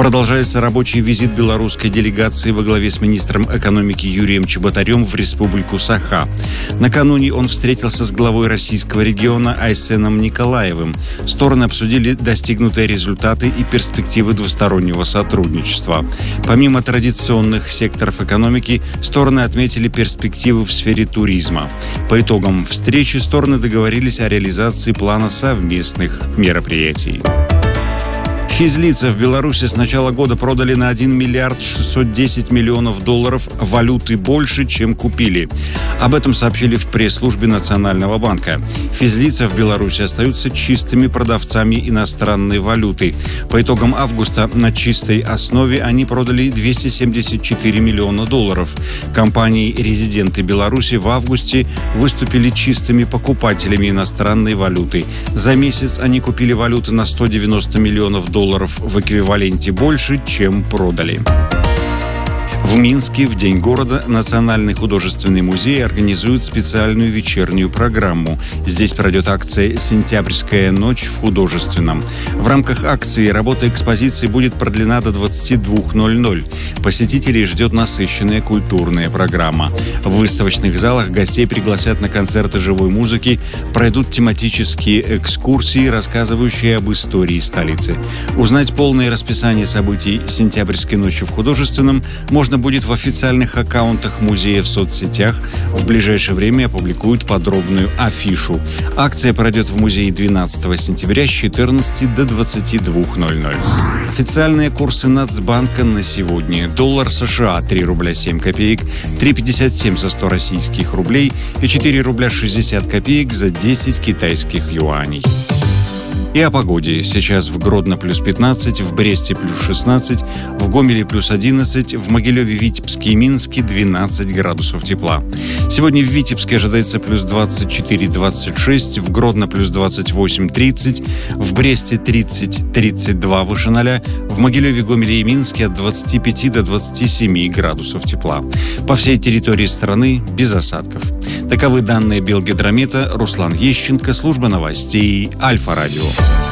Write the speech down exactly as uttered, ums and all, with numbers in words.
Продолжается рабочий визит белорусской делегации во главе с министром экономики Юрием Чеботарем в республику Саха. Накануне он встретился с главой российского региона Айсеном Николаевым. Стороны обсудили достигнутые результаты и перспективы двустороннего сотрудничества. Помимо традиционных секторов экономики, стороны отметили перспективы в сфере туризма. По итогам встречи стороны договорились о реализации плана совместных мероприятий. Физлица в Беларуси с начала года продали на один миллиард шестьсот десять миллионов долларов валюты больше, чем купили. Об этом сообщили в пресс-службе Национального банка. Физлица в Беларуси остаются чистыми продавцами иностранной валюты. По итогам августа на чистой основе они продали двести семьдесят четыре миллиона долларов. Компании-резиденты Беларуси в августе выступили чистыми покупателями иностранной валюты. За месяц они купили валюты на сто девяносто миллионов долларов в эквиваленте больше, чем продали. В Минске в День города Национальный художественный музей организует специальную вечернюю программу. Здесь пройдет акция «Сентябрьская ночь в художественном». В рамках акции работа экспозиции будет продлена до двадцати двух ноль-ноль. Посетителей ждет насыщенная культурная программа. В выставочных залах гостей пригласят на концерты живой музыки, пройдут тематические экскурсии, рассказывающие об истории столицы. Узнать полное расписание событий «Сентябрьской ночи в художественном» можно будет в официальных аккаунтах музея в соцсетях. В ближайшее время опубликуют подробную афишу. Акция пройдет в музее двенадцатого сентября с четырнадцати до двадцати двух ноль-ноль. Официальные курсы Нацбанка на сегодня. Доллар США три рубля семь копеек, три пятьдесят семь за сто российских рублей и четыре рубля шестьдесят копеек за десять китайских юаней. И о погоде. Сейчас в Гродно плюс пятнадцать, в Бресте плюс шестнадцать, в Гомеле плюс одиннадцать, в Могилеве, Витебске и Минске двенадцать градусов тепла. Сегодня в Витебске ожидается плюс двадцать четыре - двадцать шесть, в Гродно плюс двадцать восемь - тридцать, в Бресте тридцать - тридцать два выше ноля, в Могилеве, Гомеле и Минске от двадцати пяти до двадцати семи градусов тепла. По всей территории страны без осадков. Таковы данные Белгидромета. Руслан Ещенко, служба новостей Альфа-радио.